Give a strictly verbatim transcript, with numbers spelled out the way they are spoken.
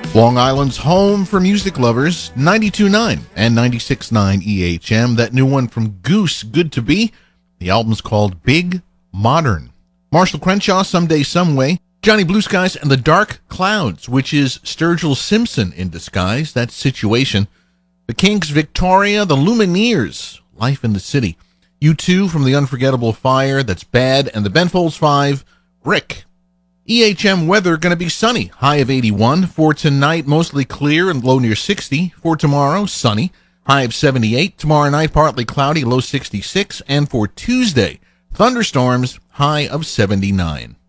Long Island's home for music lovers, ninety-two point nine and ninety-six point nine E H M. That new one from Goose, Good to Be. The album's called Big Modern. Marshall Crenshaw, Someday, Someway. Johnny Blue Skies and the Dark Clouds, which is Sturgill Simpson in disguise. That's Situation. The Kinks, Victoria. The Lumineers, Life in the City. U two from The Unforgettable Fire, that's Bad. And the Ben Folds Five, Brick. E H M weather going to be sunny, high of eighty-one. For tonight, mostly clear and low near sixty. For tomorrow, sunny, high of seventy-eight. Tomorrow night, partly cloudy, low sixty-six. And for Tuesday, thunderstorms, high of seventy-nine.